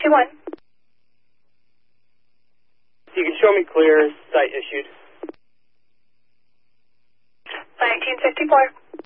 1961. You can show me clear, site issued. 1954.